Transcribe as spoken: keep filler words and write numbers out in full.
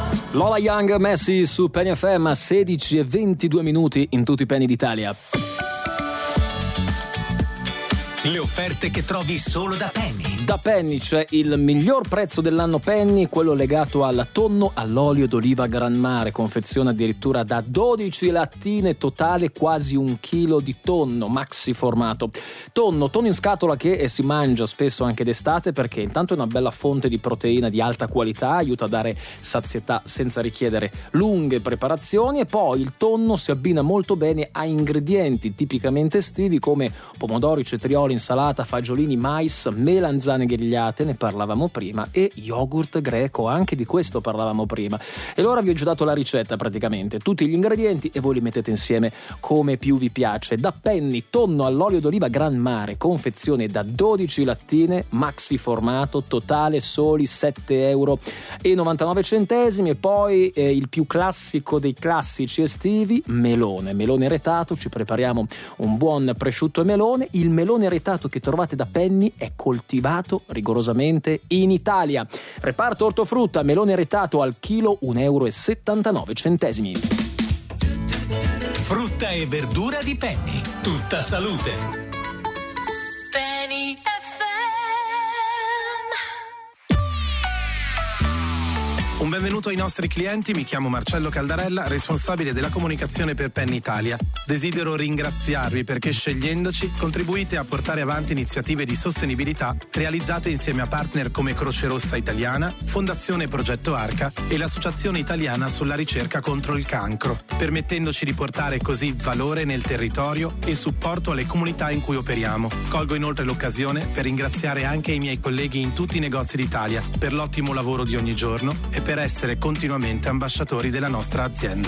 Lola Young, Messi su Penny F M, sedici e ventidue minuti in tutti i penny d'Italia. Le offerte che trovi solo da Penny. Da Penny c'è il miglior prezzo dell'anno Penny, quello legato al tonno all'olio d'oliva Gran Mare. Confeziona addirittura da dodici lattine, totale quasi un chilo di tonno, maxi formato. Tonno, tonno in scatola che si mangia spesso anche d'estate, perché intanto è una bella fonte di proteina di alta qualità, aiuta a dare sazietà senza richiedere lunghe preparazioni, e poi il tonno si abbina molto bene a ingredienti tipicamente estivi come pomodori, cetrioli, insalata, fagiolini, mais, melanzane grigliate, ne parlavamo prima, e yogurt greco, anche di questo parlavamo prima. E allora vi ho già dato la ricetta praticamente, tutti gli ingredienti, e voi li mettete insieme come più vi piace. Da Penny, tonno all'olio d'oliva Gran Mare, confezione da dodici lattine, maxi formato, totale soli sette euro e novantanove centesimi. E poi eh, il più classico dei classici estivi, melone, melone retato. Ci prepariamo un buon prosciutto e melone. Il melone retato che trovate da Penny è coltivato rigorosamente in Italia. Reparto ortofrutta, melone retato al chilo un euro e settantanove centesimi. Frutta e verdura di Penny, tutta salute. Penny F M. Un benvenuto ai nostri clienti, mi chiamo Marcello Caldarella, responsabile della comunicazione per Penny Italia. Desidero ringraziarvi perché scegliendoci contribuite a portare avanti iniziative di sostenibilità realizzate insieme a partner come Croce Rossa Italiana, Fondazione Progetto Arca e l'Associazione Italiana sulla ricerca contro il cancro, permettendoci di portare così valore nel territorio e supporto alle comunità in cui operiamo. Colgo inoltre l'occasione per ringraziare anche i miei colleghi in tutti i negozi d'Italia per l'ottimo lavoro di ogni giorno e per essere continuamente ambasciatori della nostra azienda.